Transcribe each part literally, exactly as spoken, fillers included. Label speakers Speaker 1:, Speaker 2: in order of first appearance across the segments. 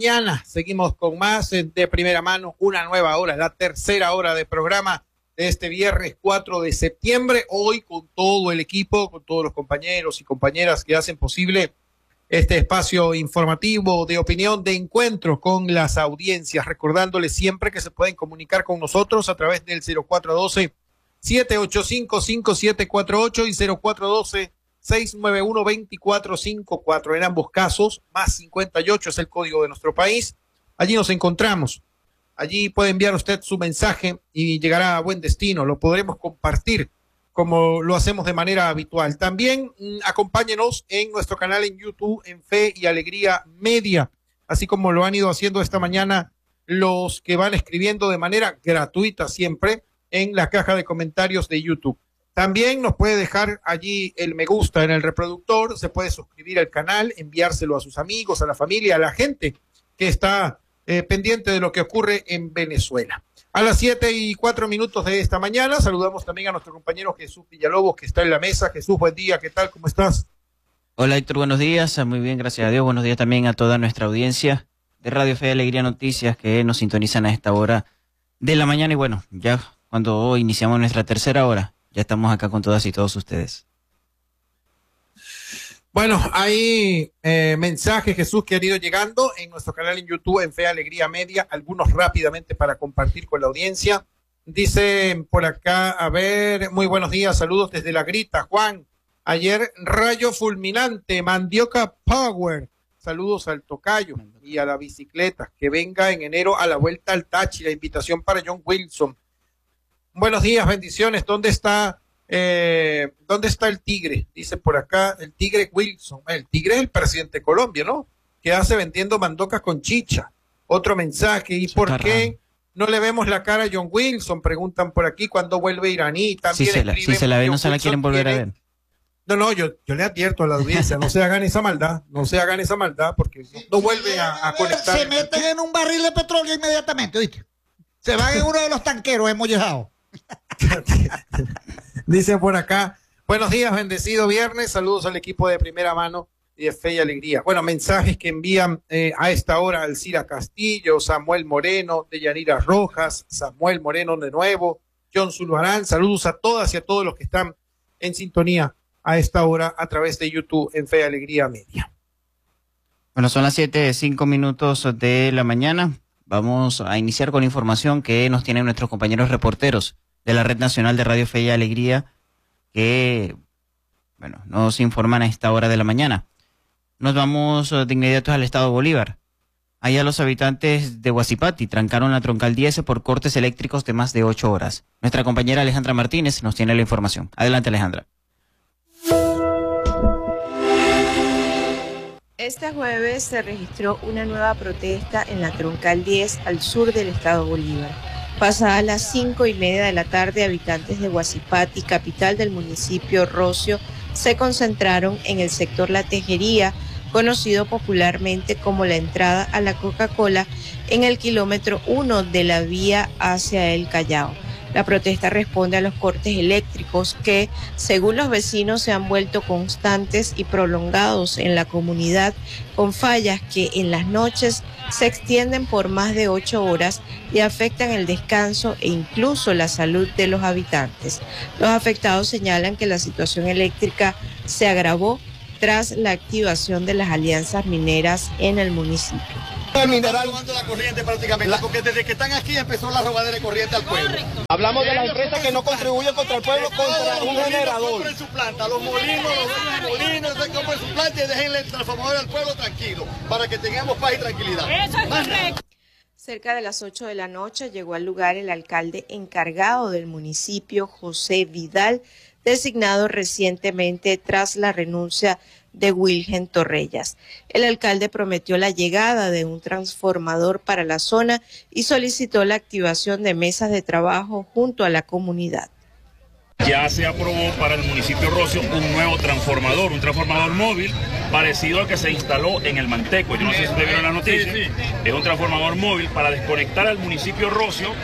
Speaker 1: mañana. Seguimos con más de primera mano, una nueva hora, la tercera hora de programa de este viernes cuatro de septiembre. Hoy con todo el equipo, con todos los compañeros y compañeras que hacen posible este espacio informativo de opinión, de encuentro con las audiencias, recordándoles siempre que se pueden comunicar con nosotros a través del cero cuatro uno dos, siete ocho cinco, cinco siete cuatro ocho y cero cuatro uno dos, seis nueve uno, dos cuatro cinco cuatro. En ambos casos, más cincuenta y ocho es el código de nuestro país. Allí nos encontramos. Allí puede enviar usted su mensaje y llegará a buen destino. Lo podremos compartir como lo hacemos de manera habitual. También mmm, acompáñenos en nuestro canal en YouTube, en Fe y Alegría Media, así como lo han ido haciendo esta mañana los que van escribiendo de manera gratuita siempre en la caja de comentarios de YouTube. También nos puede dejar allí el me gusta en el reproductor, se puede suscribir al canal, enviárselo a sus amigos, a la familia, a la gente que está eh, pendiente de lo que ocurre en Venezuela. A las siete y cuatro minutos de esta mañana saludamos también a nuestro compañero Jesús Villalobos, que está en la mesa. Jesús, buen día, ¿qué tal? ¿Cómo estás?
Speaker 2: Hola Héctor, buenos días, muy bien, gracias a Dios. Buenos días también a toda nuestra audiencia de Radio Fe y Alegría Noticias que nos sintonizan a esta hora de la mañana. Y bueno, ya cuando hoy iniciamos nuestra tercera hora, ya estamos acá con todas y todos ustedes.
Speaker 1: Bueno, hay eh, mensajes, Jesús, que han ido llegando en nuestro canal en YouTube, en Fe Alegría Media, algunos rápidamente para compartir con la audiencia. Dice por acá, a ver, muy buenos días, saludos desde La Grita, Juan. Ayer rayo fulminante, Mandioca Power. Saludos al tocayo y a la bicicleta, que venga en enero a la vuelta al Tachi, la invitación para John Wilson. Buenos días, bendiciones, ¿dónde está? Eh, ¿Dónde está el tigre? Dice por acá, el tigre Wilson. El tigre es el presidente de Colombia, ¿no? Que hace vendiendo mandocas con chicha. Otro mensaje, ¿y por qué no le vemos la cara a John Wilson? Preguntan por aquí, ¿cuándo vuelve Iraní? También
Speaker 2: si se la, si se la ve, no se la quieren volver
Speaker 1: tiene...
Speaker 2: a ver.
Speaker 1: No, no, yo, yo le advierto a la audiencia, no se hagan esa maldad, no se hagan esa maldad, porque no, no vuelve a, a conectar.
Speaker 3: Se meten en un barril de petróleo inmediatamente, ¿viste? Se van en uno de los tanqueros emollejados.
Speaker 1: Dice por acá, buenos días, bendecido viernes, saludos al equipo de primera mano y de Fe y Alegría. Bueno, mensajes que envían eh, a esta hora Alcira Castillo, Samuel Moreno, Deyanira Rojas, Samuel Moreno de nuevo, John Zulbarán, saludos a todas y a todos los que están en sintonía a esta hora a través de YouTube en Fe y Alegría Media.
Speaker 2: Bueno, son las siete, cinco minutos de la mañana. Vamos a iniciar con la información que nos tienen nuestros compañeros reporteros de la Red Nacional de Radio Fe y Alegría, que, bueno, nos informan a esta hora de la mañana. Nos vamos de inmediato al estado Bolívar. Allá los habitantes de Huaczipati trancaron la troncal diez por cortes eléctricos de más de ocho horas. Nuestra compañera Alejandra Martínez nos tiene la información. Adelante, Alejandra.
Speaker 4: Este jueves se registró una nueva protesta en la troncal diez al sur del estado Bolívar. Pasadas las cinco y media de la tarde, habitantes de Huaczipati, capital del municipio Rocio, se concentraron en el sector La Tejería, conocido popularmente como la entrada a la Coca-Cola, en el kilómetro uno de la vía hacia el Callao. La protesta responde a los cortes eléctricos que, según los vecinos, se han vuelto constantes y prolongados en la comunidad, con fallas que en las noches se extienden por más de ocho horas y afectan el descanso e incluso la salud de los habitantes. Los afectados señalan que la situación eléctrica se agravó tras la activación de las alianzas mineras en el municipio.
Speaker 5: El mineral robando la corriente prácticamente, la, porque desde que están aquí empezó la robadera de corriente al pueblo. Correcto. Hablamos de las empresas que no contribuyen contra el pueblo, contra un generador. Compren su planta, los molinos, los molinos, compren su planta y déjenle el transformador al pueblo tranquilo, para que tengamos paz y tranquilidad.
Speaker 4: Eso es correcto. Cerca de las ocho de la noche llegó al lugar el alcalde encargado del municipio, José Vidal, designado recientemente tras la renuncia de Wilgen Torrellas. El alcalde prometió la llegada de un transformador para la zona y solicitó la activación de mesas de trabajo junto a la comunidad.
Speaker 6: Ya se aprobó para el municipio Rocio un nuevo transformador, un transformador móvil parecido al que se instaló en el Manteco. Yo no sé si ustedes vieron la noticia. Sí, sí. Es un transformador móvil para desconectar al municipio Rocio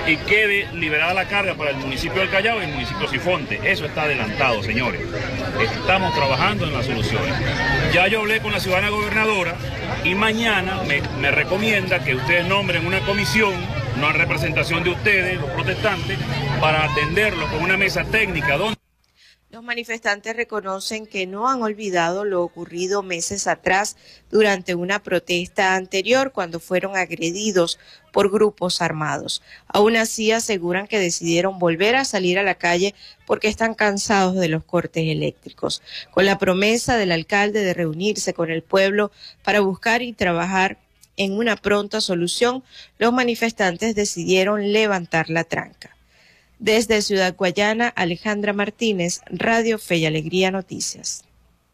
Speaker 6: y quede liberada la carga para el municipio del Callao y el municipio Sifonte. Eso está adelantado, señores. Estamos trabajando en las soluciones. Ya yo hablé con la ciudadana gobernadora y mañana me, me recomienda que ustedes nombren una comisión, no en representación de ustedes, los protestantes, para atenderlo con una mesa técnica donde...
Speaker 4: Los manifestantes reconocen que no han olvidado lo ocurrido meses atrás durante una protesta anterior cuando fueron agredidos por grupos armados. Aún así aseguran que decidieron volver a salir a la calle porque están cansados de los cortes eléctricos, con la promesa del alcalde de reunirse con el pueblo para buscar y trabajar en una pronta solución. Los manifestantes decidieron levantar la tranca. Desde Ciudad Guayana, Alejandra Martínez, Radio Fe y Alegría Noticias.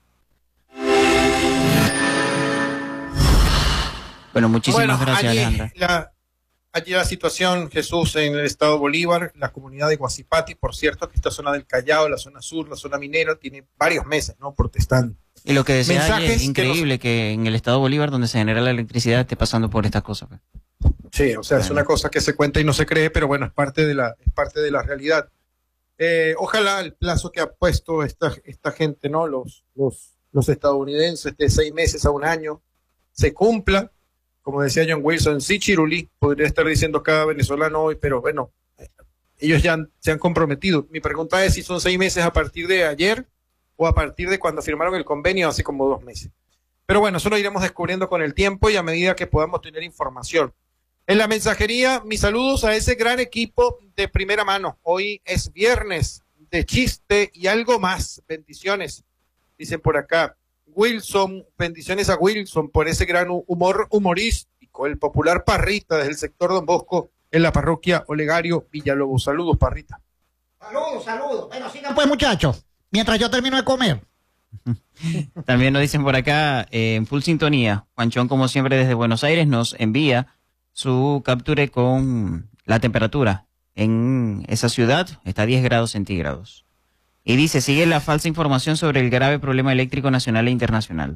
Speaker 2: Bueno, muchísimas
Speaker 1: bueno,
Speaker 2: gracias,
Speaker 1: allí
Speaker 2: Alejandra.
Speaker 1: La, allí la situación, Jesús, en el estado Bolívar, la comunidad de Guasipati, por cierto, que esta zona del Callao, la zona sur, la zona minera, tiene varios meses, ¿no?, protestando.
Speaker 2: Y lo que decía
Speaker 1: Mensajes
Speaker 2: es increíble que, nos... que en el estado Bolívar, donde se genera la electricidad, esté pasando por estas cosas. Pues.
Speaker 1: Sí, o sea,
Speaker 2: bueno.
Speaker 1: Es una cosa que se cuenta y no se cree, pero bueno, es parte de la, es parte de la realidad. Eh, ojalá el plazo que ha puesto esta, esta gente, ¿no?, los, los, los estadounidenses, de seis meses a un año, se cumpla. Como decía John Wilson, sí, Chirulí, podría estar diciendo cada venezolano hoy, pero bueno, ellos ya han, se han comprometido. Mi pregunta es si son seis meses a partir de ayer o a partir de cuando firmaron el convenio hace como dos meses. Pero bueno, eso lo iremos descubriendo con el tiempo y a medida que podamos tener información. En la mensajería, mis saludos a ese gran equipo de primera mano. Hoy es viernes de chiste y algo más. Bendiciones, dicen por acá. Wilson, bendiciones a Wilson por ese gran humor humorístico. El popular Parrita desde el sector Don Bosco en la parroquia Olegario Villalobos. Saludos, Parrita.
Speaker 3: Saludos, saludos. Bueno, sigan pues, muchachos, mientras yo termino de comer.
Speaker 2: También nos dicen por acá, eh, en full sintonía, Juanchón, como siempre, desde Buenos Aires, nos envía su capture con la temperatura en esa ciudad, está a diez grados centígrados. Y dice, sigue la falsa información sobre el grave problema eléctrico nacional e internacional.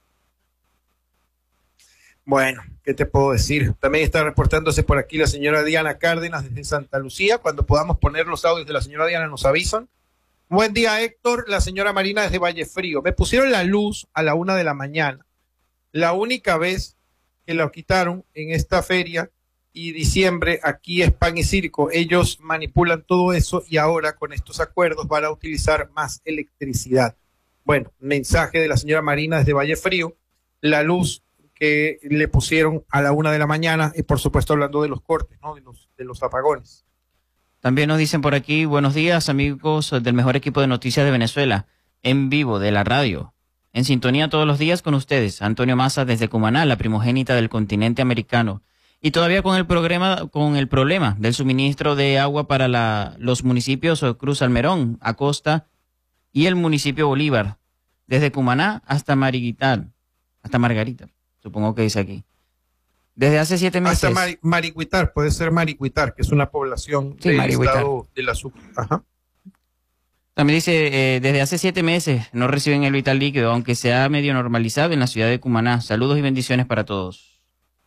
Speaker 1: Bueno, ¿qué te puedo decir? También está reportándose por aquí la señora Diana Cárdenas desde Santa Lucía. Cuando podamos poner los audios de la señora Diana nos avisan. Buen día, Héctor. La señora Marina desde Vallefrío. Me pusieron la luz a la una de la mañana. La única vez que la quitaron en esta feria y diciembre, aquí es pan y circo. Ellos manipulan todo eso y ahora con estos acuerdos van a utilizar más electricidad. Bueno, mensaje de la señora Marina desde Vallefrío. La luz que le pusieron a la una de la mañana y por supuesto hablando de los cortes, ¿no?, de los, de los apagones.
Speaker 2: También nos dicen por aquí, buenos días amigos del mejor equipo de noticias de Venezuela, en vivo de la radio, en sintonía todos los días con ustedes, Antonio Massa desde Cumaná, la primogénita del continente americano, y todavía con el programa, con el problema del suministro de agua para la, los municipios Cruz Almerón, Acosta y el municipio Bolívar, desde Cumaná hasta Mariguitar, hasta Margarita, supongo que dice aquí. Desde hace siete meses.
Speaker 1: Hasta Mari, Maricuitar, puede ser Maricuitar, que es una población
Speaker 2: sí,
Speaker 1: del
Speaker 2: Maricuitar.
Speaker 1: estado de la Sucre. Ajá.
Speaker 2: También dice, eh, desde hace siete meses no reciben el vital líquido, aunque se ha medio normalizado en la ciudad de Cumaná. Saludos y bendiciones para todos.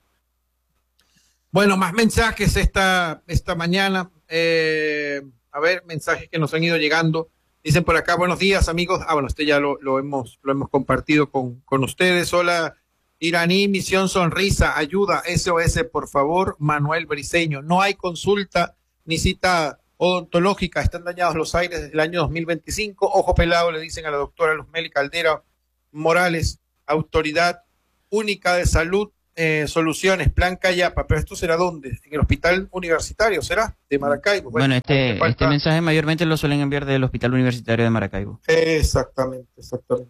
Speaker 1: Bueno, más mensajes esta, esta mañana. Eh, a ver, mensajes que nos han ido llegando. Dicen por acá, buenos días amigos. Ah, bueno, este ya lo, lo, hemos, lo hemos compartido con, con ustedes. Hola, Iraní, Misión Sonrisa, ayuda, S O S, por favor, Manuel Briceño. No hay consulta ni cita odontológica, están dañados los aires desde el año dos mil veinticinco. Ojo pelado, le dicen a la doctora Luzmeli Caldera Morales, Autoridad Única de Salud, eh, Soluciones, Plan Cayapa. Pero esto será ¿dónde? En el Hospital Universitario, ¿será? De Maracaibo.
Speaker 2: Bueno, bueno este,
Speaker 1: falta...
Speaker 2: este mensaje mayormente lo suelen enviar del Hospital Universitario de Maracaibo.
Speaker 1: Exactamente, exactamente.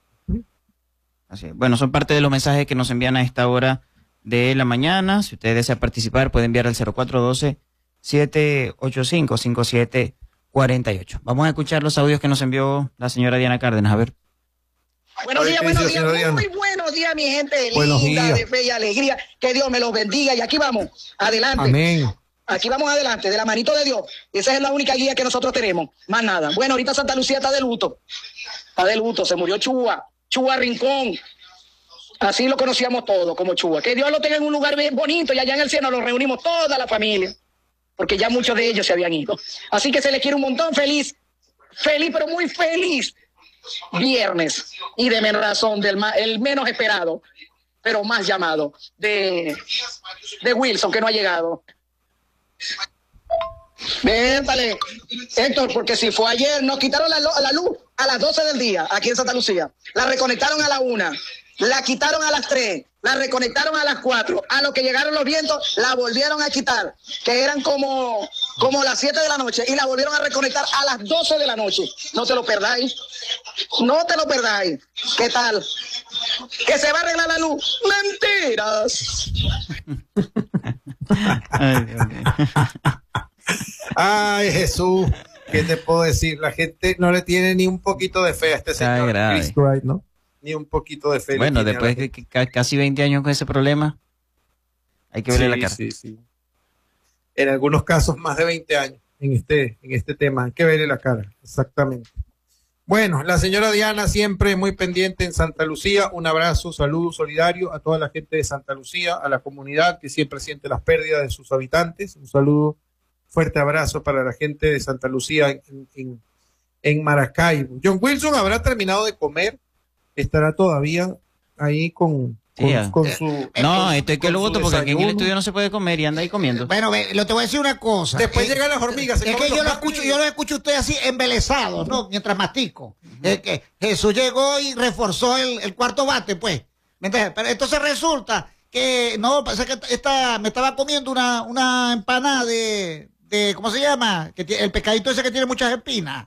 Speaker 2: Así es. Bueno, son parte de los mensajes que nos envían a esta hora de la mañana. Si usted desea participar, puede enviar al cero cuatro uno dos, siete ocho cinco, cinco siete cuatro ocho. Vamos a escuchar los audios que nos envió la señora Diana Cárdenas. A ver.
Speaker 7: Buenos días, buenos días, muy buenos días, mi gente linda, de fe y alegría. Que Dios me los bendiga. Y aquí vamos, adelante.
Speaker 1: Amén.
Speaker 7: Aquí vamos adelante, de la manito de Dios. Esa es la única guía que nosotros tenemos. Más nada. Bueno, ahorita Santa Lucía está de luto. Está de luto, se murió Chua. Chua Rincón, así lo conocíamos todos como Chua. Que Dios lo tenga en un lugar bien bonito y allá en el cielo nos reunimos toda la familia. porque ya muchos de ellos se habían ido. Así que se les quiere un montón, feliz, feliz, pero muy feliz viernes, y de menos razón, del ma- el menos esperado, pero más llamado, de, de Wilson, que no ha llegado. Véntale, Héctor, porque si fue ayer, nos quitaron la, lo- la luz a las doce del día aquí en Santa Lucía. La reconectaron a la una, la quitaron a las tres, la reconectaron a las cuatro. A lo que llegaron los vientos, la volvieron a quitar, que eran como, como las siete de la noche, y la volvieron a reconectar a las doce de la noche. No te lo perdáis, no te lo perdáis. ¿Qué tal? ¿Que se va a arreglar la luz? ¡Mentiras!
Speaker 2: Ay, Dios mío.
Speaker 1: Ay, Jesús, ¿qué te puedo decir? La gente no le tiene ni un poquito de fe a este
Speaker 2: Está
Speaker 1: señor
Speaker 2: grave.
Speaker 1: Chris Wright, ¿no? Ni un poquito de fe. le
Speaker 2: Bueno,
Speaker 1: tiene a la
Speaker 2: después de
Speaker 1: gente.
Speaker 2: que ca- casi veinte años con ese problema, hay que verle
Speaker 1: Sí,
Speaker 2: la cara.
Speaker 1: sí, sí. En algunos casos más de veinte años en este, en este tema. Hay que verle la cara, exactamente. Bueno, la señora Diana siempre muy pendiente en Santa Lucía. Un abrazo, saludo solidario a toda la gente de Santa Lucía, a la comunidad que siempre siente las pérdidas de sus habitantes. Un saludo, fuerte abrazo para la gente de Santa Lucía en, en, en Maracaibo. John Wilson habrá terminado de comer, estará todavía ahí con, con,
Speaker 2: Sí, ah.
Speaker 1: con su...
Speaker 2: No,
Speaker 1: con-
Speaker 2: esto es que
Speaker 1: con
Speaker 2: lo
Speaker 1: su
Speaker 2: voto porque aquí en el
Speaker 1: desayuno.
Speaker 2: estudio no se puede comer y anda ahí comiendo.
Speaker 3: Bueno, ve, lo te voy a decir una cosa.
Speaker 1: Después
Speaker 3: Eh,
Speaker 1: llegan las hormigas. se
Speaker 3: Es
Speaker 1: comen
Speaker 3: que yo
Speaker 1: los
Speaker 3: lo escucho,
Speaker 1: gatos y-
Speaker 3: yo lo escucho a usted así embelesado, ¿no? Mientras mastico. Es que Jesús llegó y reforzó el, el cuarto bate, pues. ¿Me entiendes? Pero entonces resulta que, no, pasa que esta, me estaba comiendo una, una empanada de, de, ¿cómo se llama? Que tiene, el pescadito ese que tiene muchas espinas.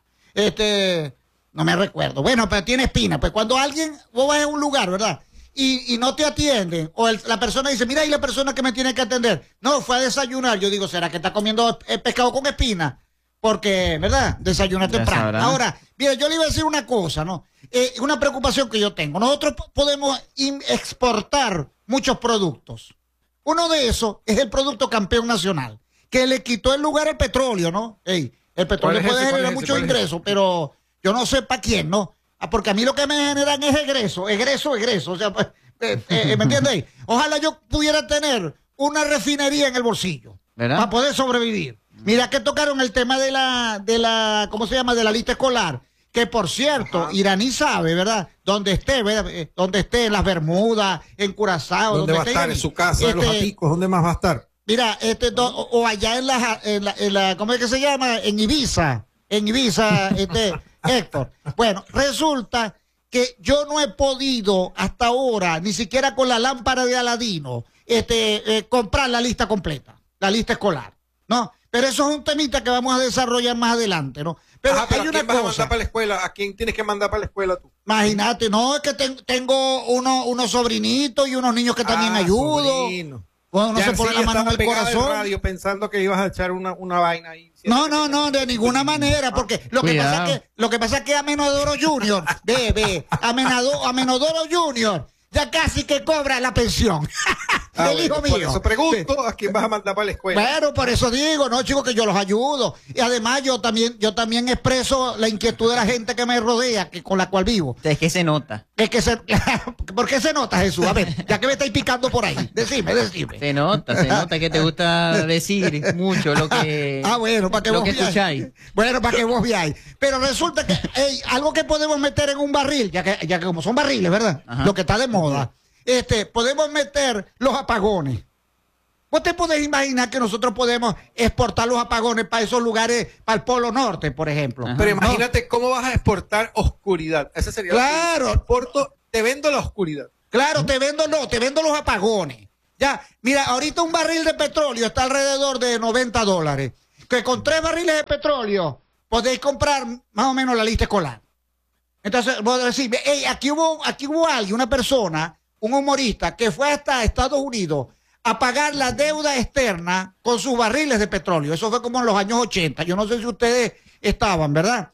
Speaker 3: Este, no me recuerdo. Bueno, pero tiene espinas. Pues cuando alguien, vos vas a un lugar, ¿verdad? Y, y no te atienden, o el- la persona dice, mira, ¿y la persona que me tiene que atender? No, fue a desayunar. Yo digo, ¿será que está comiendo el pescado con espina? Porque, ¿verdad? Desayuna
Speaker 2: Ya
Speaker 3: temprano.
Speaker 2: sabrán.
Speaker 3: Ahora, mira, yo le iba a decir una cosa, ¿no? Eh, una preocupación que yo tengo. Nosotros po- podemos im- exportar muchos productos. Uno de esos es el producto campeón nacional, que le quitó el lugar al petróleo, ¿no? Ey, el petróleo
Speaker 1: ¿Cuál es
Speaker 3: puede
Speaker 1: ese? ¿Cuál
Speaker 3: generar
Speaker 1: es ese?
Speaker 3: muchos
Speaker 1: ¿Cuál es ese?
Speaker 3: ingresos, pero yo no sé para quién, ¿no? Ah, porque a mí lo que me generan es egreso, egreso, egreso. O sea, pues, eh, eh, ¿me entiendes? Ojalá yo pudiera tener una refinería en el bolsillo
Speaker 2: ¿Verdad?
Speaker 3: para poder sobrevivir. Mira que tocaron el tema de la, de la, ¿cómo se llama? De la lista escolar. Que por cierto,
Speaker 1: Ajá.
Speaker 3: Iraní sabe, ¿verdad? Donde esté, ¿verdad? Eh, Donde esté en las Bermudas, en Curazao.
Speaker 1: ¿Dónde va a
Speaker 3: esté
Speaker 1: estar?
Speaker 3: Iraní.
Speaker 1: En su casa, en los
Speaker 3: Este,
Speaker 1: Aticos. ¿Dónde más va a estar?
Speaker 3: Mira, este, do- o, o allá en la, en la, en la, ¿cómo es que se llama? En Ibiza, en Ibiza, este, Héctor. Bueno, resulta que yo no he podido hasta ahora, ni siquiera con la lámpara de Aladino, este, eh, comprar la lista completa, la lista escolar, ¿no? Pero eso es un temita que vamos a desarrollar más adelante, ¿no? Pero
Speaker 1: Ajá, pero
Speaker 3: hay
Speaker 1: ¿a
Speaker 3: una
Speaker 1: quién vas a
Speaker 3: cosa.
Speaker 1: mandar para la escuela? ¿A quién tienes que mandar para la escuela tú?
Speaker 3: Imagínate, no, es que ten- tengo uno, unos sobrinitos y unos niños que también
Speaker 1: Ah,
Speaker 3: ayudo.
Speaker 1: sobrino.
Speaker 3: Bueno, no
Speaker 1: Ya
Speaker 3: se pone
Speaker 1: sí,
Speaker 3: la mano en
Speaker 1: estaba
Speaker 3: el
Speaker 1: pegada al
Speaker 3: corazón.
Speaker 1: radio pensando que ibas a echar una, una vaina ahí.
Speaker 3: No, no, no, de ninguna manera, porque lo que
Speaker 2: Cuidado.
Speaker 3: pasa es que lo que pasa es que Amenodoro Junior, ve, ve, Amenado- Amenodoro Junior ya casi que cobra la pensión.
Speaker 1: Ah,
Speaker 3: El hijo
Speaker 1: bueno, por
Speaker 3: mío.
Speaker 1: eso pregunto, ¿a quién vas a mandar para la escuela?
Speaker 3: Bueno, por eso digo, no, chicos, que yo los ayudo. Y además yo también, yo también expreso la inquietud de la gente que me rodea, que con la cual vivo.
Speaker 2: Es que se nota.
Speaker 3: Es que se, ¿por qué se nota, Jesús? A ver, ya que me estáis picando por ahí, decime, decime.
Speaker 2: Se nota, se nota que te gusta decir mucho lo que,
Speaker 3: Ah, bueno, para que
Speaker 2: lo
Speaker 3: vos
Speaker 2: que
Speaker 3: veáis.
Speaker 2: escucháis.
Speaker 3: Bueno, para que vos veáis. Pero resulta que ey, algo que podemos meter en un barril, ya que, ya que como son barriles, ¿verdad?
Speaker 2: Ajá.
Speaker 3: Lo que está de moda, este, podemos meter los apagones. ¿Vos te podés imaginar que nosotros podemos exportar los apagones para esos lugares, para el Polo Norte, por ejemplo?
Speaker 2: Ajá.
Speaker 1: Pero
Speaker 3: ¿No?
Speaker 1: imagínate cómo vas a exportar oscuridad. Ese sería lo que
Speaker 3: Claro.
Speaker 1: dice. Exporto, te vendo la oscuridad.
Speaker 3: Claro, te vendo, no, te vendo los apagones. Ya, mira, ahorita un barril de petróleo está alrededor de noventa dólares. Que con tres barriles de petróleo podéis comprar más o menos la lista escolar. Entonces, vos decís, hey, aquí hubo, aquí hubo alguien, una persona, un humorista, que fue hasta Estados Unidos a pagar la deuda externa con sus barriles de petróleo. Eso fue como en los años ochenta. Yo no sé si ustedes estaban, ¿verdad?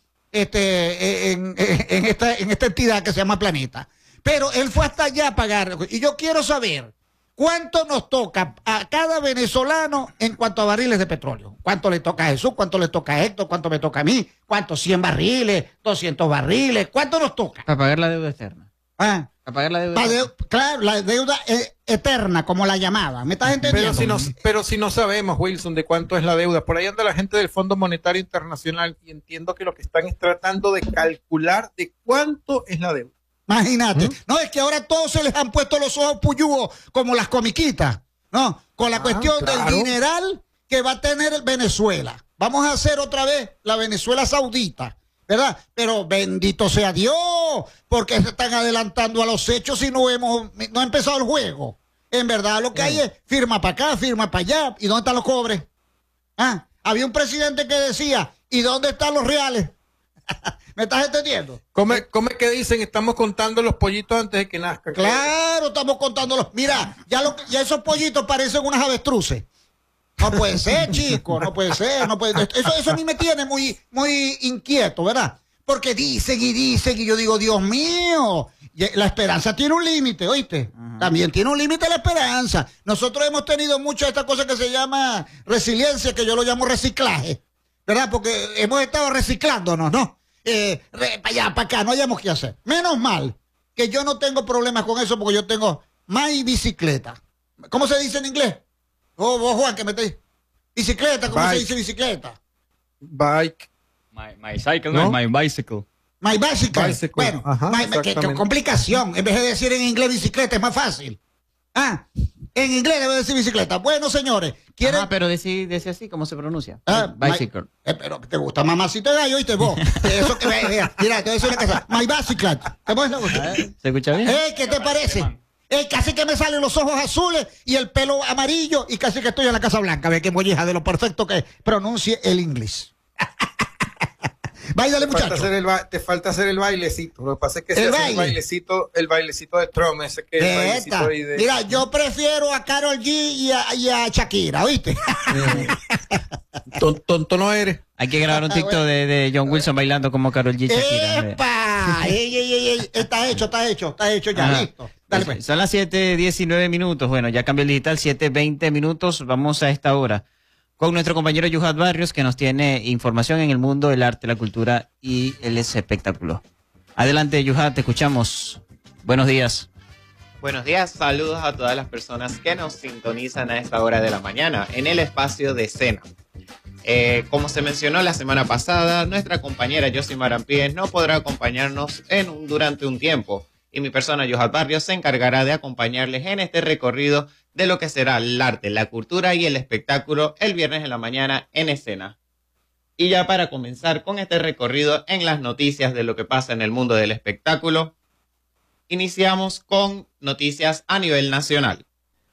Speaker 3: Este, en, en, en esta, en esta entidad que se llama Planeta. Pero él fue hasta allá a pagar. Y yo quiero saber cuánto nos toca a cada venezolano en cuanto a barriles de petróleo. ¿Cuánto le toca a Jesús? ¿Cuánto le toca a Héctor? ¿Cuánto me toca a mí? ¿Cuántos? ¿cien barriles? ¿doscientos barriles? ¿Cuánto nos toca?
Speaker 2: Para pagar la deuda externa.
Speaker 3: Ah,
Speaker 2: Para A pagar la deuda.
Speaker 3: Pa de, claro, la deuda eh, eterna, como la llamaban. ¿Me estás entendiendo?
Speaker 1: Pero si, no, pero si no sabemos, Wilson, de cuánto es la deuda. Por ahí anda la gente del Fondo Monetario Internacional y entiendo que lo que están es tratando de calcular de cuánto es la deuda.
Speaker 3: Imagínate.
Speaker 1: ¿Mm?
Speaker 3: No, es que ahora todos se les han puesto los ojos puyugos como las comiquitas, ¿no? Con la
Speaker 1: Ah,
Speaker 3: cuestión
Speaker 1: claro.
Speaker 3: del dineral que va a tener Venezuela. Vamos a hacer otra vez la Venezuela Saudita, ¿verdad? Pero bendito sea Dios, porque se están adelantando a los hechos y no hemos, no ha empezado el juego. En verdad lo que hay es firma para acá, firma para allá. ¿Y dónde están los cobres? Ah, había un presidente que decía, ¿y dónde están los reales? ¿Me estás entendiendo?
Speaker 1: Come, come que dicen, estamos contando los pollitos antes de que nazcan.
Speaker 3: Claro, estamos contándolos. Mira, ya, lo, ya esos pollitos parecen unas avestruces. No puede ser, chico, no puede ser, no puede Eso, eso a mí me tiene muy, muy inquieto, ¿verdad? Porque dicen y dicen y yo digo, Dios mío, la esperanza tiene un límite, ¿oíste? Uh-huh. También tiene un límite la esperanza. Nosotros hemos tenido mucho esta cosa que se llama resiliencia, que yo lo llamo reciclaje, ¿verdad? Porque hemos estado reciclándonos, ¿no? Eh, para allá, para acá, no hayamos que hacer. Menos mal que yo no tengo problemas con eso porque yo tengo my bicicleta. ¿Cómo se dice en inglés? Oh, vos, Juan, que me te... Bicicleta, ¿cómo
Speaker 1: Bike.
Speaker 3: se dice bicicleta?
Speaker 1: Bike.
Speaker 8: My, my cycle,
Speaker 1: ¿No?
Speaker 8: no, my bicycle.
Speaker 3: My bicycle.
Speaker 1: Bicycle.
Speaker 3: Bueno,
Speaker 1: Ajá,
Speaker 3: my- qué, qué complicación. En vez de decir en inglés bicicleta es más fácil. Ah, en inglés debe decir bicicleta. Bueno, señores, ¿quieren...?
Speaker 2: Ah, pero decir decir así, ¿cómo se pronuncia?
Speaker 3: Ah,
Speaker 2: Bicycle.
Speaker 3: my- eh, pero te gusta mamacito de gallo, ¿oíste vos? Eso que ve, mira, mira, te voy a decir una cosa. My bicycle. ¿Te puedes gustar?
Speaker 2: ¿Se escucha bien?
Speaker 3: Eh, ¿qué te parece? Eh, casi que me salen los ojos azules y el pelo amarillo y casi que estoy en la Casa Blanca. Ve que molleja de lo perfecto que pronuncie el inglés. Váyale,
Speaker 1: Te falta,
Speaker 3: muchacho.
Speaker 1: hacer el ba- te falta hacer el bailecito. Lo que pasa es que se
Speaker 3: El
Speaker 1: hace
Speaker 3: baile.
Speaker 1: el bailecito, el bailecito de Trump, ese que es el bailecito
Speaker 3: Esta.
Speaker 1: ahí de...
Speaker 3: Mira, yo prefiero a Karol G y a, y a Shakira, ¿oíste?
Speaker 1: Ton- tonto no eres.
Speaker 2: Hay que grabar un TikTok de, de John Wilson bailando como Karol G. Shakira.
Speaker 3: ¡Epa! ey, ey, ey, ey. Está hecho, está hecho, está hecho ya,
Speaker 2: Ajá.
Speaker 3: listo. Dale, pues.
Speaker 2: Son las siete diecinueve minutos. Bueno, ya cambió el digital, siete veinte minutos. Vamos a esta hora con nuestro compañero Yuhat Barrios, que nos tiene información en el mundo del arte, la cultura y el espectáculo. Adelante, Yuhat, te escuchamos. Buenos días.
Speaker 9: Buenos días, saludos a todas las personas que nos sintonizan a esta hora de la mañana en el espacio de escena. Eh, como se mencionó la semana pasada, nuestra compañera Yosimar Ampíes no podrá acompañarnos en un, durante un tiempo y mi persona, Yuhat Barrios, se encargará de acompañarles en este recorrido de lo que será el arte, la cultura y el espectáculo el viernes en la mañana en escena. Y ya para comenzar con este recorrido en las noticias de lo que pasa en el mundo del espectáculo, iniciamos con noticias a nivel nacional.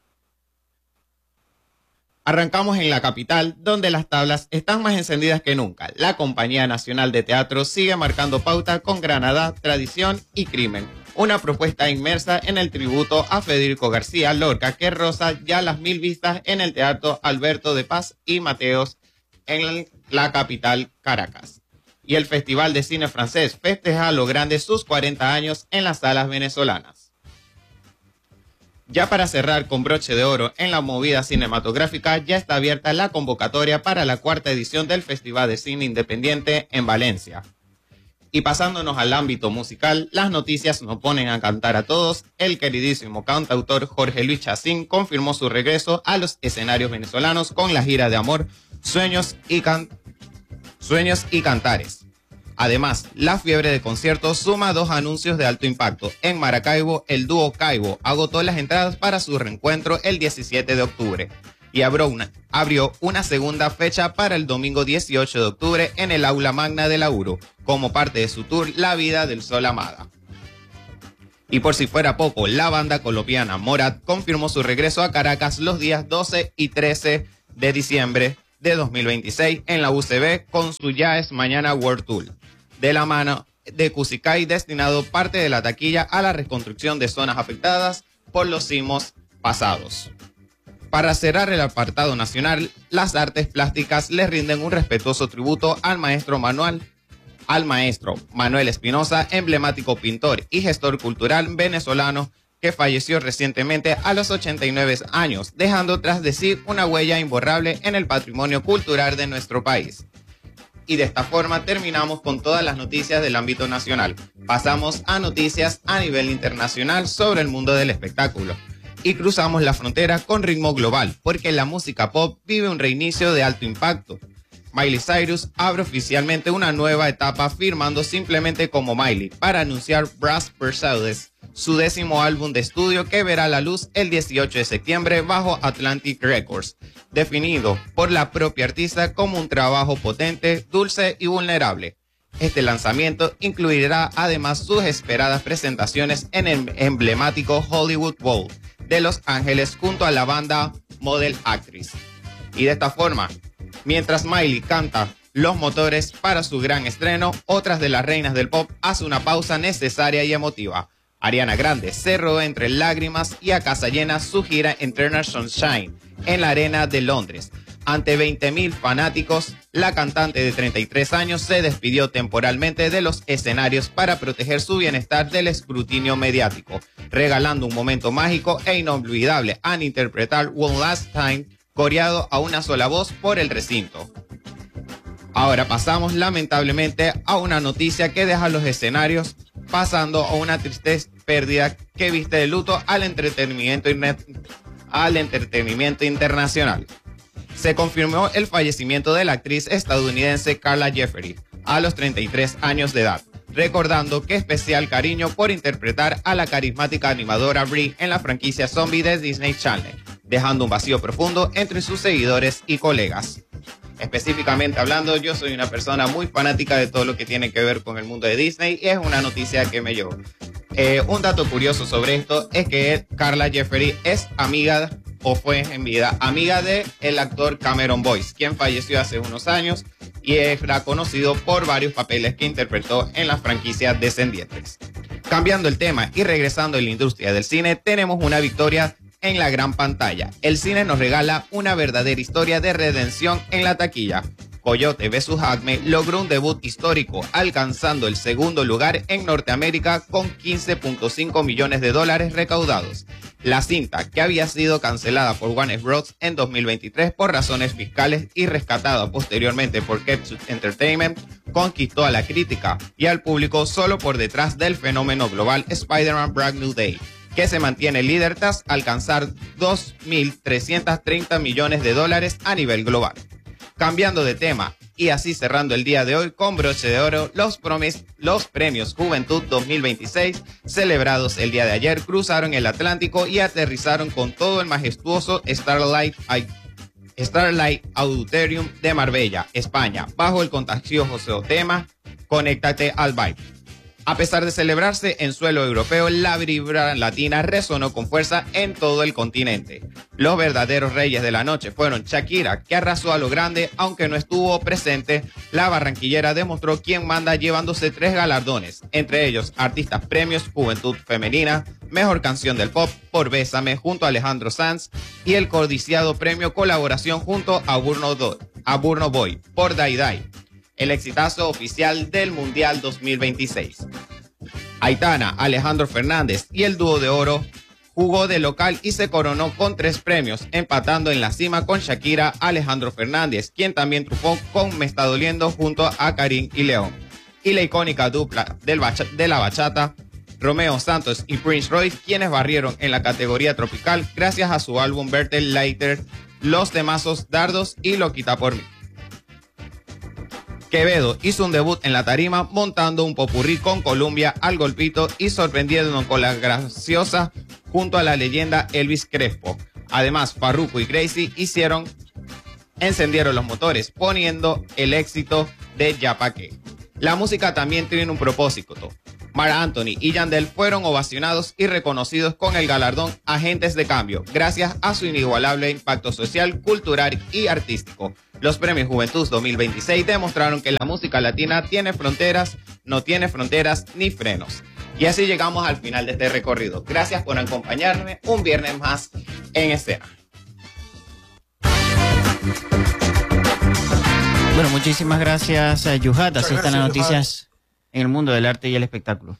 Speaker 9: Arrancamos en la capital, donde las tablas están más encendidas que nunca. La Compañía Nacional de Teatro sigue marcando pauta con Granada, Tradición y Crimen. Una propuesta inmersa en el tributo a Federico García Lorca, que roza ya las mil vistas en el Teatro Alberto de Paz y Mateos en la capital Caracas. Y el Festival de Cine Francés festeja a lo grande sus cuarenta años en las salas venezolanas. Ya para cerrar con broche de oro en la movida cinematográfica, ya está abierta la convocatoria para la cuarta edición del Festival de Cine Independiente en Valencia. Y pasándonos al ámbito musical, las noticias nos ponen a cantar a todos. El queridísimo cantautor Jorge Luis Chacín confirmó su regreso a los escenarios venezolanos con la gira de amor, sueños y, can... sueños y cantares. Además, la fiebre de conciertos suma dos anuncios de alto impacto. En Maracaibo, el dúo Caibo agotó las entradas para su reencuentro el diecisiete de octubre y abrió una, abrió una segunda fecha para el domingo dieciocho de octubre en el Aula Magna de la U R U, como parte de su tour La Vida del Sol Amada. Y por si fuera poco, la banda colombiana Morat confirmó su regreso a Caracas los días doce y trece de diciembre de dos mil veintiséis en la U C B con su Ya es Mañana World Tour. De la mano de Cusicay, destinado parte de la taquilla a la reconstrucción de zonas afectadas por los sismos pasados. Para cerrar el apartado nacional, las artes plásticas le rinden un respetuoso tributo al maestro Manuel, al maestro Manuel Espinosa, emblemático pintor y gestor cultural venezolano que falleció recientemente a los ochenta y nueve años, dejando tras de sí una huella imborrable en el patrimonio cultural de nuestro país. Y de esta forma terminamos con todas las noticias del ámbito nacional. Pasamos a noticias a nivel internacional sobre el mundo del espectáculo. Y cruzamos la frontera con ritmo global, porque la música pop vive un reinicio de alto impacto. Miley Cyrus abre oficialmente una nueva etapa firmando simplemente como Miley para anunciar Brass Pursuits, su décimo álbum de estudio que verá la luz el dieciocho de septiembre bajo Atlantic Records, definido por la propia artista como un trabajo potente, dulce y vulnerable. Este lanzamiento incluirá además sus esperadas presentaciones en el emblemático Hollywood Bowl de Los Ángeles junto a la banda Model Actress. Y de esta forma, mientras Miley canta los motores para su gran estreno, otras de las reinas del pop hace una pausa necesaria y emotiva. Ariana Grande cerró entre lágrimas y a casa llena su gira Eternal Sunshine en la Arena de Londres. Ante veinte mil fanáticos, la cantante de treinta y tres años se despidió temporalmente de los escenarios para proteger su bienestar del escrutinio mediático, regalando un momento mágico e inolvidable al interpretar One Last Time, coreado a una sola voz por el recinto. Ahora pasamos lamentablemente a una noticia que deja los escenarios, pasando a una triste pérdida que viste de luto al entretenimiento, al entretenimiento internacional. Se confirmó el fallecimiento de la actriz estadounidense Carla Jeffrey a los treinta y tres años de edad, recordando que especial cariño por interpretar a la carismática animadora Brie en la franquicia zombie de Disney Channel, dejando un vacío profundo entre sus seguidores y colegas. Específicamente hablando, yo soy una persona muy fanática de todo lo que tiene que ver con el mundo de Disney y es una noticia que me llevó. Eh, un dato curioso sobre esto es que Carla Jeffrey es amiga, o fue en vida, amiga de el actor Cameron Boyce, quien falleció hace unos años y era conocido por varios papeles que interpretó en la franquicia Descendientes. Cambiando el tema y regresando a la industria del cine, tenemos una victoria en la gran pantalla. El cine nos regala una verdadera historia de redención en la taquilla. Coyote versus Acme logró un debut histórico, alcanzando el segundo lugar en Norteamérica con quince punto cinco millones de dólares recaudados. La cinta, que había sido cancelada por Warner Bros. En dos mil veintitrés por razones fiscales y rescatada posteriormente por Capsule Entertainment, conquistó a la crítica y al público solo por detrás del fenómeno global Spider-Man Brand New Day, que se mantiene líder tras alcanzar dos mil trescientos treinta millones de dólares a nivel global. Cambiando de tema y así cerrando el día de hoy con broche de oro, los, promis, los premios Juventud dos mil veintiséis celebrados el día de ayer cruzaron el Atlántico y aterrizaron con todo el majestuoso Starlight, Starlight Auditorium de Marbella, España, bajo el contagioso tema Conéctate al Vibe. A pesar de celebrarse en suelo europeo, la vibra latina resonó con fuerza en todo el continente. Los verdaderos reyes de la noche fueron Shakira, que arrasó a lo grande, aunque no estuvo presente. La barranquillera demostró quién manda llevándose tres galardones, entre ellos Artistas Premios Juventud Femenina, Mejor Canción del Pop por Bésame junto a Alejandro Sanz y el codiciado premio Colaboración junto a Burno, Do- a Burno Boy por Dai Dai, el exitazo oficial del Mundial dos mil veintiséis. Aitana, Alejandro Fernández y el dúo de oro jugó de local y se coronó con tres premios, empatando en la cima con Shakira, Alejandro Fernández, quien también triunfó con Me Está Doliendo junto a Karim y León. Y la icónica dupla del bacha- de la bachata, Romeo Santos y Prince Royce, quienes barrieron en la categoría tropical gracias a su álbum Better Later, los temazos Dardos y Lo Quita Por Mí. Quevedo hizo un debut en la tarima montando un popurrí con Columbia al golpito y sorprendiéndonos con la graciosa junto a la leyenda Elvis Crespo. Además, Farruko y Gracie hicieron, encendieron los motores poniendo el éxito de Ya Pa' Qué. La música también tiene un propósito. Marc Anthony y Yandel fueron ovacionados y reconocidos con el galardón Agentes de Cambio, gracias a su inigualable impacto social, cultural y artístico. Los premios Juventud dos mil veintiséis demostraron que la música latina tiene fronteras, no tiene fronteras ni frenos. Y así llegamos al final de este recorrido. Gracias por acompañarme un viernes más en escena.
Speaker 2: Bueno, muchísimas gracias, uh, Yuhat. Así están las noticias
Speaker 1: Yuhat.
Speaker 2: En el mundo del arte y el espectáculo.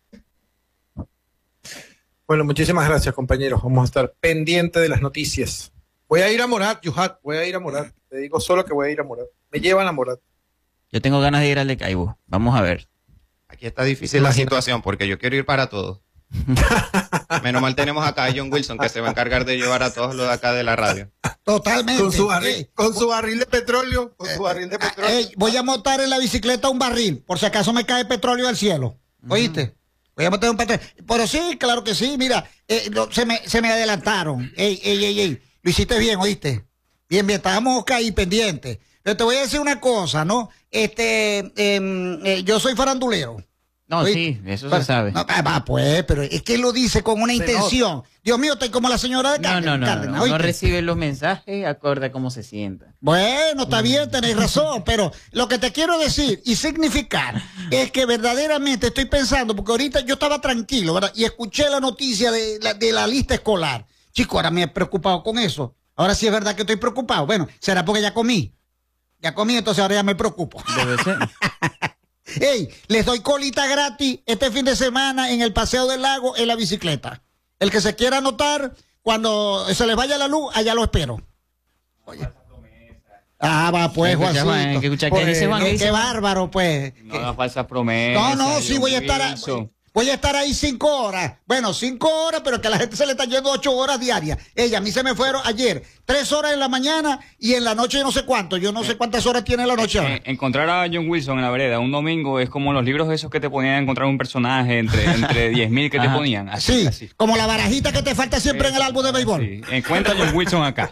Speaker 1: Bueno, muchísimas gracias, compañeros. Vamos a estar pendientes de las noticias. Voy a ir a Morat, Yuhat, voy a ir a Morat. Te digo solo que voy a ir a Morat. Me llevan a Morat.
Speaker 2: Yo tengo ganas de ir al de Caibo. Vamos a ver.
Speaker 9: Aquí está difícil la situación porque yo quiero ir para todos. Menos mal tenemos acá a John Wilson que se va a encargar de llevar a todos los de acá de la radio.
Speaker 3: Totalmente.
Speaker 1: Con su barril,
Speaker 3: Ey,
Speaker 1: con su barril de petróleo. Con su barril de petróleo.
Speaker 3: ey, voy a montar en la bicicleta un barril, por si acaso me cae petróleo del cielo. ¿Oíste? Voy a montar un petróleo. Pero sí, claro que sí, mira, eh, no, se, me, se me adelantaron. Ey, ey, ey, ey. Lo hiciste bien, ¿oíste? Bien, bien, estábamos ahí pendientes. Pero te voy a decir una cosa, ¿no? Este, eh, eh, yo soy farandulero.
Speaker 2: No,
Speaker 3: ¿Oíste?
Speaker 2: sí, eso
Speaker 3: Pero-
Speaker 2: se sabe.
Speaker 3: No, ah, va, pues, pero es que él lo dice con una
Speaker 1: Se
Speaker 3: intención. Dios mío, estoy como la señora de
Speaker 2: No,
Speaker 3: Cárdenas.
Speaker 2: no, no,
Speaker 3: Cárdenas,
Speaker 2: no, no
Speaker 3: ¿oíste?
Speaker 2: recibe los mensajes acorde a cómo se sienta.
Speaker 3: Bueno, está bien, tenéis razón, pero lo que te quiero decir y significar es que verdaderamente estoy pensando, porque ahorita yo estaba tranquilo, ¿verdad? Y escuché la noticia de la, de la lista escolar. Chico, ahora me he preocupado con eso. Ahora sí es verdad que estoy preocupado. Bueno, será porque ya comí. Ya comí, entonces ahora ya me preocupo.
Speaker 2: Debe ser.
Speaker 3: Ey, les doy colita gratis este fin de semana en el Paseo del Lago en la bicicleta. El que se quiera anotar, cuando se les vaya la luz, allá lo espero. Oye. Ah, va, pues,
Speaker 2: ¿Qué escucha,
Speaker 3: Juancito.
Speaker 2: Juan? ¿Qué escucha? ¿Qué
Speaker 3: Pues,
Speaker 2: dice Juan? ¿Qué
Speaker 3: qué-
Speaker 2: dice
Speaker 3: qué
Speaker 2: Juan?
Speaker 3: bárbaro, pues.
Speaker 8: No haga falsas promesas.
Speaker 3: No, no, sí,
Speaker 8: John
Speaker 3: voy a estar, a-
Speaker 8: Wilson.
Speaker 3: voy a estar ahí cinco horas. Bueno, cinco horas, pero que a la gente se le está yendo ocho horas diarias. Ella, a mí se me fueron ayer tres horas en la mañana y en la noche yo no sé cuánto. Yo no sé cuántas horas tiene la noche ahora.
Speaker 8: Eh, encontrar a John Wilson en la vereda un domingo es como los libros esos que te ponían a encontrar un personaje entre, entre diez mil que te
Speaker 2: Ajá.
Speaker 8: ponían. Así,
Speaker 3: Sí,
Speaker 8: así.
Speaker 3: como la barajita que te falta siempre en el álbum de béisbol.
Speaker 8: Sí. Encuentra a John Wilson acá.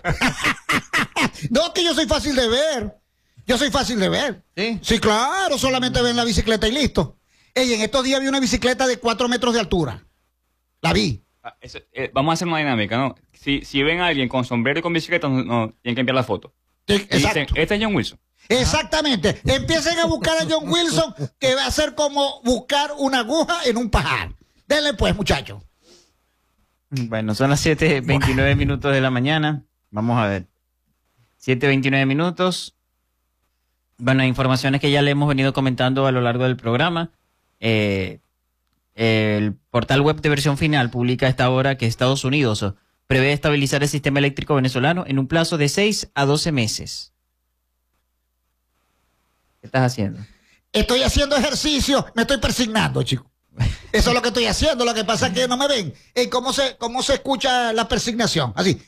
Speaker 3: No, que yo soy fácil de ver. Yo soy fácil de ver.
Speaker 2: ¿Sí?
Speaker 3: Sí, claro, solamente ven la bicicleta y listo. Ey, en estos días vi una bicicleta de cuatro metros de altura. La vi.
Speaker 8: Ah, eso, eh, vamos a hacer una dinámica, ¿no? Si, si ven a alguien con sombrero y con bicicleta, no, no, tienen que enviar la foto.
Speaker 3: Sí,
Speaker 8: Y dicen,
Speaker 3: exacto.
Speaker 8: este es John Wilson.
Speaker 3: Exactamente. Empiecen a buscar a John Wilson, que va a ser como buscar una aguja en un pajar. Denle pues, muchachos.
Speaker 2: Bueno, son las siete veintinueve minutos de la mañana. Vamos a ver. siete veintinueve minutos. Bueno, informaciones que ya le hemos venido comentando a lo largo del programa. Eh, el portal web de Versión Final publica a esta hora que Estados Unidos prevé estabilizar el sistema eléctrico venezolano en un plazo de seis a doce meses. ¿Qué estás haciendo?
Speaker 3: Estoy haciendo ejercicio, me estoy persignando, chicos. Eso es lo que estoy haciendo. Lo que pasa es que no me ven. Ey, ¿cómo se, cómo se escucha la persignación? Así.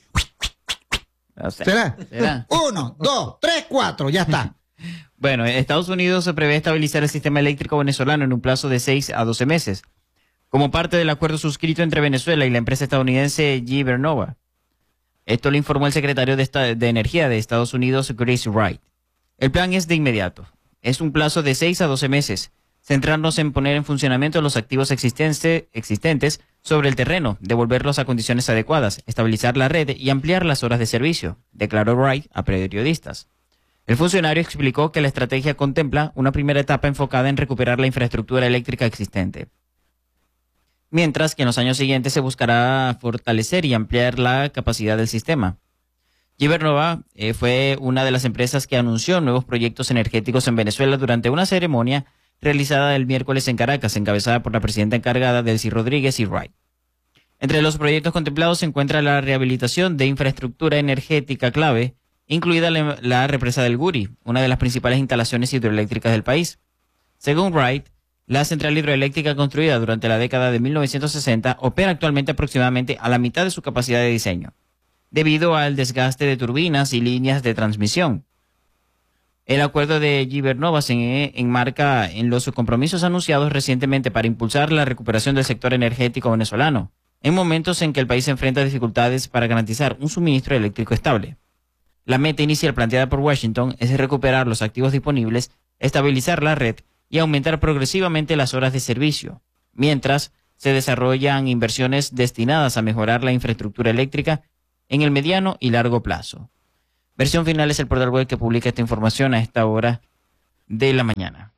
Speaker 2: O sea,
Speaker 3: ¿Será?
Speaker 2: ¿será?
Speaker 3: Uno, dos, tres, cuatro, ya está.
Speaker 2: Bueno, Estados Unidos se prevé estabilizar el sistema eléctrico venezolano en un plazo de seis a doce meses, como parte del acuerdo suscrito entre Venezuela y la empresa estadounidense G E Vernova. Esto lo informó el secretario de, esta- de Energía de Estados Unidos, Chris Wright. El plan es de inmediato. Es un plazo de seis a doce meses, centrarnos en poner en funcionamiento los activos existente- existentes sobre el terreno, devolverlos a condiciones adecuadas, estabilizar la red y ampliar las horas de servicio, declaró Wright a periodistas. El funcionario explicó que la estrategia contempla una primera etapa enfocada en recuperar la infraestructura eléctrica existente, mientras que en los años siguientes se buscará fortalecer y ampliar la capacidad del sistema. G E Vernova eh, fue una de las empresas que anunció nuevos proyectos energéticos en Venezuela durante una ceremonia realizada el miércoles en Caracas, encabezada por la presidenta encargada Delcy Rodríguez y Wright. Entre los proyectos contemplados se encuentra la rehabilitación de infraestructura energética clave, incluida la, la represa del Guri, una de las principales instalaciones hidroeléctricas del país. Según Wright, la central hidroeléctrica construida durante la década de mil novecientos sesenta opera actualmente aproximadamente a la mitad de su capacidad de diseño, debido al desgaste de turbinas y líneas de transmisión. El acuerdo de G E Vernova se enmarca en los compromisos anunciados recientemente para impulsar la recuperación del sector energético venezolano, en momentos en que el país enfrenta dificultades para garantizar un suministro eléctrico estable. La meta inicial planteada por Washington es recuperar los activos disponibles, estabilizar la red y aumentar progresivamente las horas de servicio, mientras se desarrollan inversiones destinadas a mejorar la infraestructura eléctrica en el mediano y largo plazo. Versión Final es el portal web que publica esta información a esta hora de la mañana.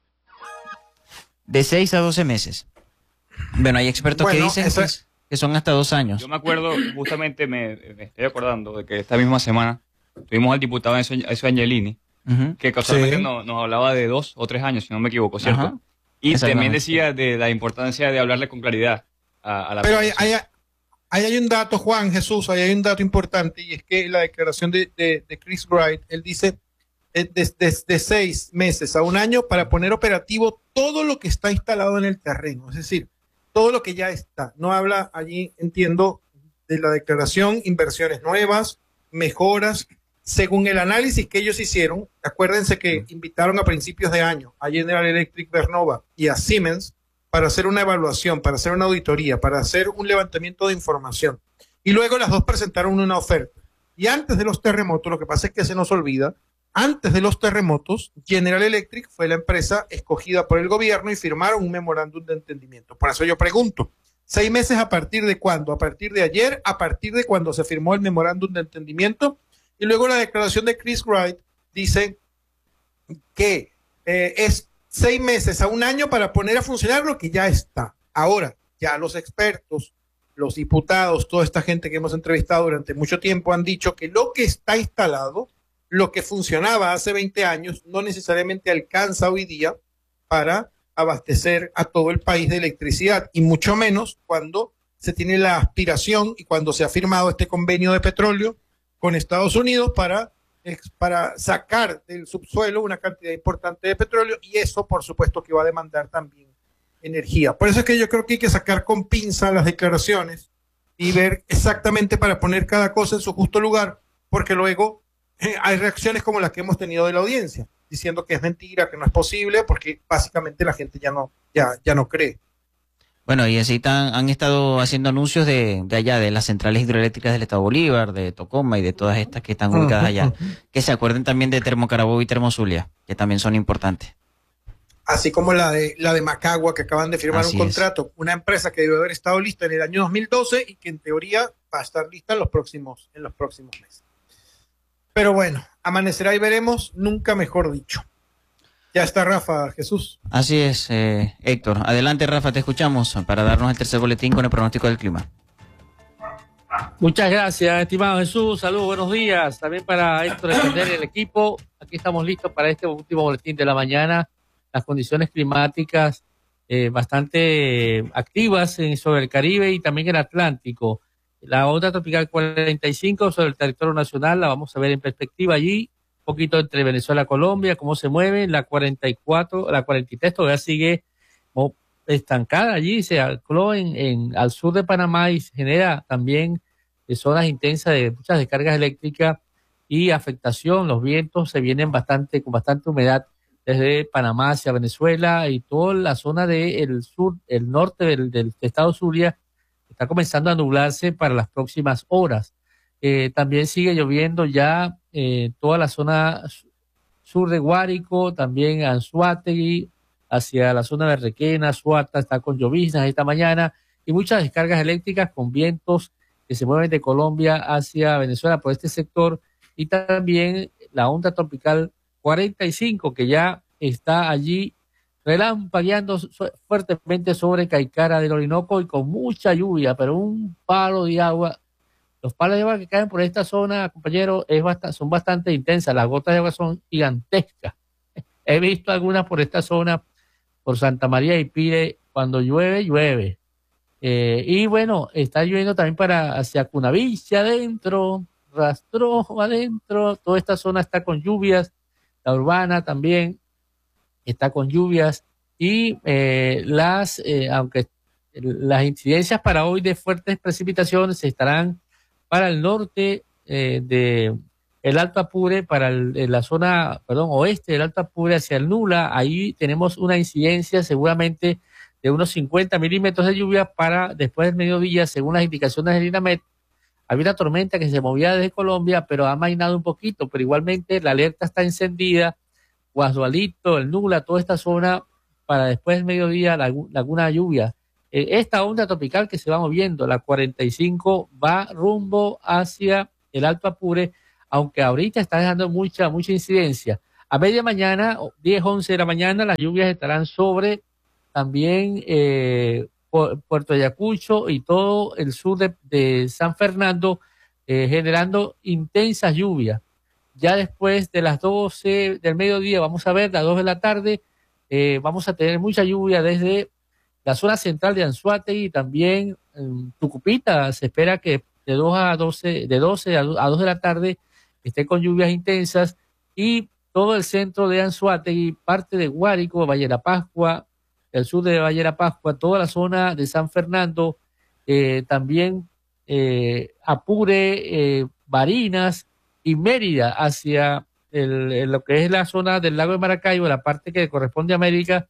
Speaker 2: De seis a doce meses. Bueno, hay expertos
Speaker 1: Bueno,
Speaker 2: que dicen
Speaker 1: eso
Speaker 2: que,
Speaker 1: es-
Speaker 2: que son hasta dos años.
Speaker 8: Yo me acuerdo, justamente me, me estoy acordando de que esta misma semana tuvimos al diputado Enzo Enzo Angelini,
Speaker 2: Ujú.
Speaker 8: que casualmente
Speaker 1: Sí.
Speaker 8: nos, nos hablaba de dos o tres años, si no me equivoco, ¿cierto?
Speaker 2: Ajá.
Speaker 8: Y
Speaker 2: Exactamente.
Speaker 8: también decía de la importancia de hablarle con claridad a, a la
Speaker 1: Pero hay,
Speaker 8: población.
Speaker 1: hay, ahí hay un dato, Juan Jesús, ahí hay un dato importante, y es que la declaración de, de, de Chris Wright, él dice, desde seis meses a un año para poner operativo todo lo que está instalado en el terreno, es decir, todo lo que ya está. No habla allí, entiendo, de la declaración, inversiones nuevas, mejoras, según el análisis que ellos hicieron. Acuérdense que invitaron a principios de año a General Electric, Vernova y a Siemens para hacer una evaluación, para hacer una auditoría, para hacer un levantamiento de información. Y luego las dos presentaron una oferta. Y antes de los terremotos, lo que pasa es que se nos olvida, antes de los terremotos, General Electric fue la empresa escogida por el gobierno y firmaron un memorándum de entendimiento. Por eso yo pregunto, ¿seis meses a partir de cuándo? ¿A partir de ayer? ¿A partir de cuando se firmó el memorándum de entendimiento? Y luego la declaración de Chris Wright dice que eh, es seis meses a un año para poner a funcionar lo que ya está. Ahora, ya los expertos, los diputados, toda esta gente que hemos entrevistado durante mucho tiempo han dicho que lo que está instalado, lo que funcionaba hace veinte años, no necesariamente alcanza hoy día para abastecer a todo el país de electricidad, y mucho menos cuando se tiene la aspiración y cuando se ha firmado este convenio de petróleo con Estados Unidos para, para sacar del subsuelo una cantidad importante de petróleo, y eso por supuesto que va a demandar también energía. Por eso es que yo creo que hay que sacar con pinza las declaraciones y ver exactamente para poner cada cosa en su justo lugar, porque luego eh, hay reacciones como las que hemos tenido de la audiencia, diciendo que es mentira, que no es posible, porque básicamente la gente ya no, ya, ya no cree.
Speaker 2: Bueno, y así tan, han estado haciendo anuncios de, de allá, de las centrales hidroeléctricas del Estado Bolívar, de Tocoma y de todas estas que están ubicadas allá. Que se acuerden también de Termocarabobo y Termozulia, que también son importantes.
Speaker 1: Así como la de la de Macagua, que acaban de firmar Así un contrato, es. Una empresa que debe haber estado lista en el año dos mil doce y que en teoría va a estar lista en los próximos, en los próximos meses. Pero bueno, amanecerá y veremos, nunca mejor dicho. Ya está Rafa, Jesús.
Speaker 2: Así es, eh, Héctor. Adelante, Rafa, te escuchamos para darnos el tercer boletín con el pronóstico del clima.
Speaker 10: Muchas gracias, estimado Jesús. Saludos, buenos días. También para Héctor defender el equipo. Aquí estamos listos para este último boletín de la mañana. Las condiciones climáticas eh, bastante activas en, sobre el Caribe y también el Atlántico. La onda tropical cuarenta y cinco sobre el territorio nacional la vamos a ver en perspectiva allí. Un poquito entre Venezuela y Colombia, cómo se mueve. La cuarenta y cuatro, la cuarenta y tres todavía sigue estancada allí, se ancló en, en, al sur de Panamá y genera también eh, zonas intensas de muchas descargas eléctricas y afectación. Los vientos se vienen bastante con bastante humedad desde Panamá hacia Venezuela y toda la zona del sur, el norte del, del estado Zulia está comenzando a nublarse para las próximas horas. Eh, también sigue lloviendo ya eh, toda la zona sur de Guárico, también Anzoátegui, hacia la zona de Requena, Suarta, está con lloviznas esta mañana y muchas descargas eléctricas con vientos que se mueven de Colombia hacia Venezuela por este sector, y también la onda tropical cuarenta y cinco que ya está allí relampagueando fuertemente sobre Caicara del Orinoco y con mucha lluvia, pero un palo de agua. Los palos de agua que caen por esta zona, compañeros, es bastante, son bastante intensas. Las gotas de agua son gigantescas. He visto algunas por esta zona, por Santa María y Pire, cuando llueve, llueve. Eh, y bueno, está lloviendo también para hacia Cunavilla adentro, Rastrojo adentro. Toda esta zona está con lluvias. La urbana también está con lluvias. Y eh, las, eh, aunque las incidencias para hoy de fuertes precipitaciones estarán para el norte eh, de el Alto Apure, para el, la zona, perdón, oeste del Alto Apure hacia el Nula. Ahí tenemos una incidencia seguramente de unos cincuenta milímetros de lluvia para después del mediodía, según las indicaciones del INAMET. Había una tormenta que se movía desde Colombia, pero ha amainado un poquito, pero igualmente la alerta está encendida. Guasualito, el Nula, toda esta zona para después del mediodía, Laguna de Lluvia. Esta onda tropical que se va moviendo, la cuarenta y cinco, va rumbo hacia el Alto Apure, aunque ahorita está dejando mucha, mucha incidencia. A media mañana, diez, once de la mañana, las lluvias estarán sobre también eh, Puerto Ayacucho y todo el sur de, de San Fernando, eh, generando intensas lluvias. Ya después de las doce del mediodía, vamos a ver, las dos de la tarde, eh, vamos a tener mucha lluvia desde la zona central de Anzoátegui y también en Tucupita. Se espera que de dos a doce, de doce a dos de la tarde esté con lluvias intensas, y todo el centro de Anzoátegui, parte de Guárico, Valle de la Pascua, el sur de Valle de la Pascua, toda la zona de San Fernando, eh, también eh, Apure, eh, Barinas y Mérida hacia el, el, lo que es la zona del lago de Maracaibo, la parte que corresponde a América,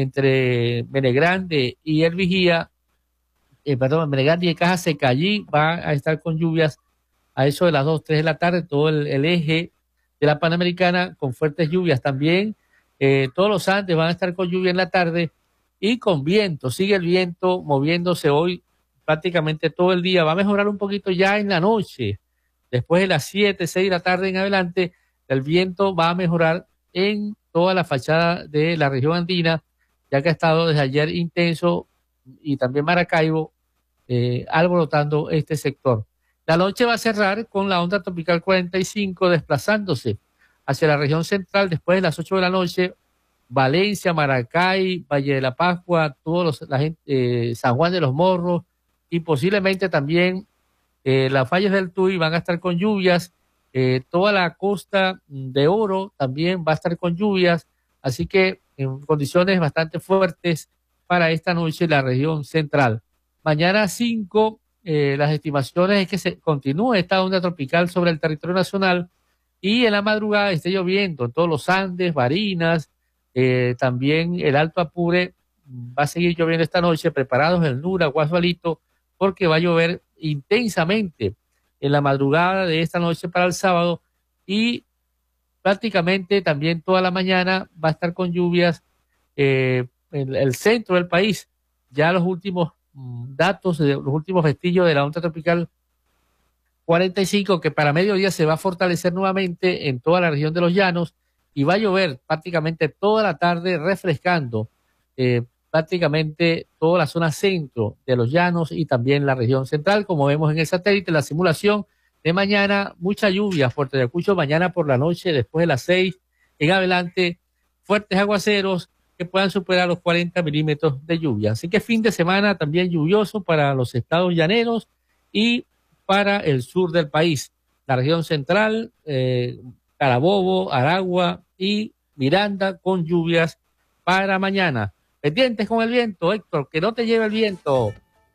Speaker 10: entre Menegrande y El Vigía, eh, perdón, Menegrande y Caja Seca, allí va a estar con lluvias a eso de las dos, tres de la tarde, todo el, el eje de la Panamericana con fuertes lluvias también. Eh, todos los Andes van a estar con lluvia en la tarde y con viento. Sigue el viento moviéndose hoy prácticamente todo el día. Va a mejorar un poquito ya en la noche. Después de las siete, seis de la tarde en adelante, el viento va a mejorar en toda la fachada de la región andina, ya que ha estado desde ayer intenso y también Maracaibo eh, alborotando este sector. La noche va a cerrar con la onda tropical cuarenta y cinco desplazándose hacia la región central después de las ocho de la noche. Valencia, Maracay, Valle de la Pascua, todos los, la gente, eh, San Juan de los Morros y posiblemente también eh, las fallas del Tuy van a estar con lluvias. Eh, toda la costa de Oro también va a estar con lluvias. Así que en condiciones bastante fuertes para esta noche en la región central. Mañana cinco. Eh, las estimaciones es que se continúe esta onda tropical sobre el territorio nacional y en la madrugada esté lloviendo en todos los Andes, Barinas, eh, también el Alto Apure va a seguir lloviendo esta noche, preparados el Nura, Guasualito, porque va a llover intensamente en la madrugada de esta noche para el sábado y prácticamente también toda la mañana va a estar con lluvias eh, en el centro del país. Ya los últimos datos de los últimos vestigios de la onda tropical cuarenta y cinco, que para mediodía se va a fortalecer nuevamente en toda la región de los llanos y va a llover prácticamente toda la tarde, refrescando eh, prácticamente toda la zona centro de los llanos y también la región central, como vemos en el satélite. La simulación de mañana, mucha lluvia, Fuerte Ayacucho mañana por la noche, después de las seis en adelante, fuertes aguaceros que puedan superar los cuarenta milímetros de lluvia. Así que fin de semana también lluvioso para los estados llaneros y para el sur del país. La región central, eh, Carabobo, Aragua y Miranda con lluvias para mañana. Pendientes con el viento, Héctor, que no te lleve el viento.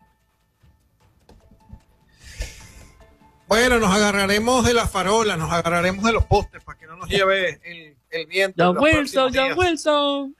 Speaker 1: Bueno, nos agarraremos de la farola, nos agarraremos de los postes para que no nos lleve el, el viento.
Speaker 10: John Wilson, John Wilson.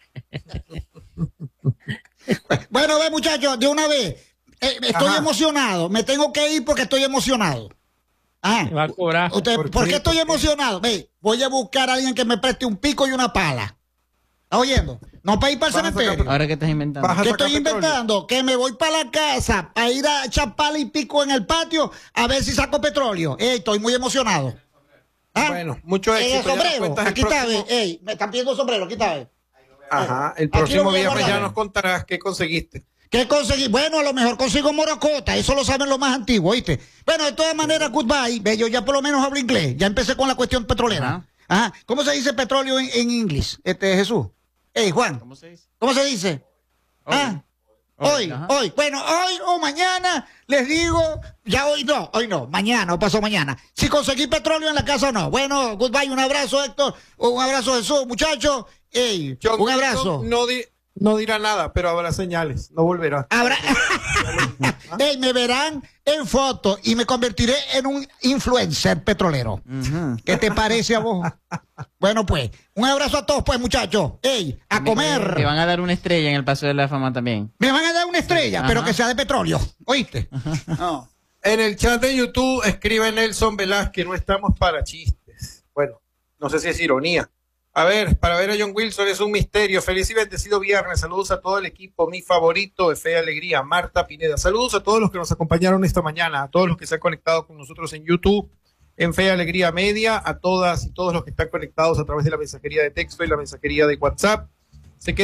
Speaker 3: Bueno, ve muchachos, de una vez, eh, estoy Ajá. emocionado, me tengo que ir porque estoy emocionado. Ajá.
Speaker 10: Me va a cobrar.
Speaker 3: Usted, ¿Por, ¿Por qué estoy emocionado? Ve, voy a buscar a alguien que me preste un pico y una pala. ¿Estás oyendo? No para ir para el cementerio.
Speaker 2: Ahora que estás inventando.
Speaker 3: ¿Qué estoy inventando? Que me voy para la casa a ir a echar pala y pico en el patio a ver si saco petróleo. Ey, estoy muy emocionado.
Speaker 1: ¿Ah? Bueno, mucho éxito.
Speaker 3: El sombrero, aquí está, ve. Ey, me están pidiendo sombrero, aquí está, ve.
Speaker 1: Ajá, el próximo viernes ya nos contarás qué conseguiste.
Speaker 3: ¿Qué conseguí? Bueno, a lo mejor consigo morocota, eso lo saben los más antiguos, ¿oíste? Bueno, de todas maneras, goodbye, ve, yo ya por lo menos hablo inglés, ya empecé con la cuestión petrolera. Ajá. Ajá. ¿Cómo se dice petróleo en, en inglés, este Jesús? Ey, Juan, ¿cómo se dice? ¿Cómo se dice? Hoy, ¿Ah? hoy, hoy, hoy. Bueno, hoy o mañana les digo, ya hoy no, hoy no, mañana o pasó mañana. Si conseguí petróleo en la casa o no. Bueno, goodbye, un abrazo, Héctor, un abrazo, Jesús, muchachos. Ey, John, un abrazo.
Speaker 1: No, di, no dirá nada, pero habrá señales, no volverá.
Speaker 3: Habrá. Ey, me verán en foto y me convertiré en un influencer petrolero. Uh-huh. ¿Qué te parece a vos? Bueno, pues, un abrazo a todos, pues, muchachos. Ey, a me, comer.
Speaker 2: Te van a dar una estrella en el Paseo de la Fama también.
Speaker 3: Me van a dar una estrella, sí. Pero Ajá. que sea de petróleo. ¿Oíste?
Speaker 1: No. En el chat de YouTube escribe Nelson Velázquez, no estamos para chistes. Bueno, no sé si es ironía. A ver, para ver a John Wilson es un misterio. Feliz y bendecido viernes. Saludos a todo el equipo. Mi favorito de Fe y Alegría, Marta Pineda. Saludos a todos los que nos acompañaron esta mañana, a todos los que se han conectado con nosotros en YouTube, en Fe y Alegría Media, a todas y todos los que están conectados a través de la mensajería de texto y la mensajería de WhatsApp.